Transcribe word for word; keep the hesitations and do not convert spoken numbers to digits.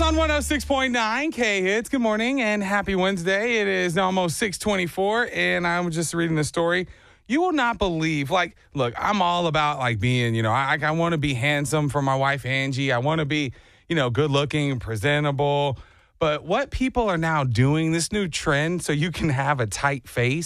On one oh six point nine K-Hits, good morning and happy Wednesday. It is almost six twenty-four, and I'm just reading the story. You will not believe, like, look, I'm all about, like, being, you know, I, I want to be handsome for my wife, Angie. I want to be, you know, good-looking, presentable. But what people are now doing, this new trend so you can have a tight face,